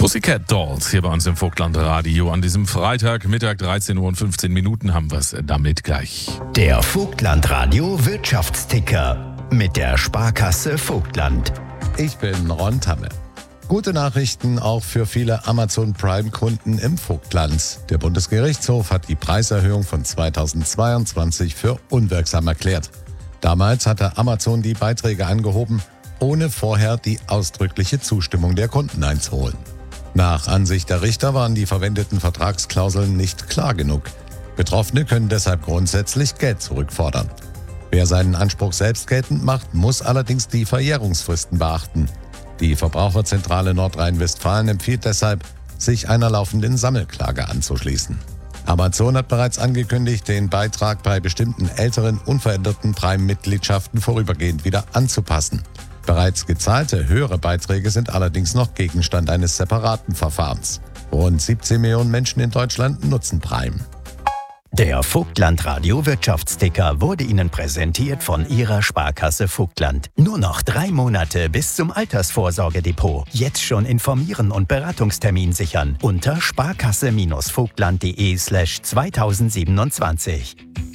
Pussycat Dolls hier bei uns im Vogtland Radio. An diesem Freitag, Mittag 13 Uhr und 15 Minuten haben wir es damit gleich. Der Vogtland Radio Wirtschaftsticker mit der Sparkasse Vogtland. Ich bin Ron Tamme. Gute Nachrichten auch für viele Amazon Prime-Kunden im Vogtland. Der Bundesgerichtshof hat die Preiserhöhung von 2022 für unwirksam erklärt. Damals hatte Amazon die Beiträge angehoben, ohne vorher die ausdrückliche Zustimmung der Kunden einzuholen. Nach Ansicht der Richter waren die verwendeten Vertragsklauseln nicht klar genug. Betroffene können deshalb grundsätzlich Geld zurückfordern. Wer seinen Anspruch selbst geltend macht, muss allerdings die Verjährungsfristen beachten. Die Verbraucherzentrale Nordrhein-Westfalen empfiehlt deshalb, sich einer laufenden Sammelklage anzuschließen. Amazon hat bereits angekündigt, den Beitrag bei bestimmten älteren, unveränderten Prime-Mitgliedschaften vorübergehend wieder anzupassen. Bereits gezahlte höhere Beiträge sind allerdings noch Gegenstand eines separaten Verfahrens. Rund 17 Millionen Menschen in Deutschland nutzen Prime. Der Vogtland Radio Wirtschaftsticker wurde Ihnen präsentiert von Ihrer Sparkasse Vogtland. Nur noch 3 Monate bis zum Altersvorsorgedepot. Jetzt schon informieren und Beratungstermin sichern unter sparkasse-vogtland.de/2027.